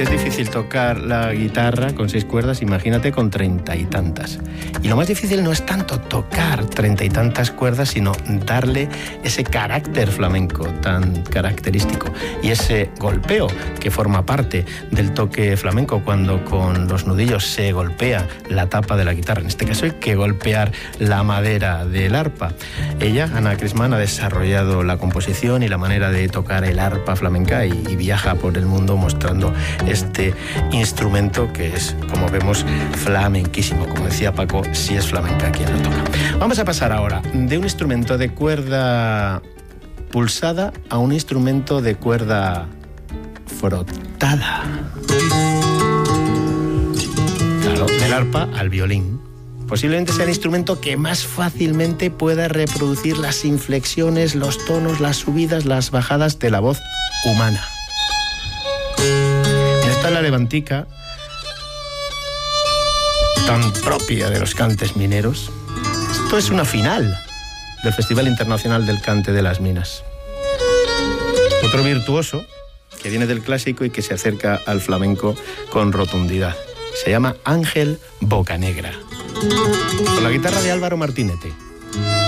es difícil tocar la guitarra con 6 cuerdas, imagínate con 30 y tantas. Y lo más difícil no es tanto tocar 30 y tantas cuerdas, sino darle ese carácter flamenco tan característico y ese golpeo que forma parte del toque flamenco cuando con los nudillos se golpea la tapa de la guitarra. En este caso hay que golpear la madera del arpa. Ella, Ana Crisman, ha desarrollado la composición y la manera de tocar el arpa flamenca y viaja por el mundo mostrando este instrumento que es, como vemos, flamenquísimo. Como decía Paco, si es flamenca quien lo toca. Vamos a pasar ahora de un instrumento de cuerda pulsada a un instrumento de cuerda frotada. Claro, del arpa al violín. Posiblemente sea el instrumento que más fácilmente pueda reproducir las inflexiones, los tonos, las subidas, las bajadas de la voz humana. Esta es la levantica tan propia de los cantes mineros. Esto es una final del Festival Internacional del Cante de las Minas. Otro virtuoso que viene del clásico y que se acerca al flamenco con rotundidad. Se llama Ángel Bocanegra. Con la guitarra de Álvaro Martinete.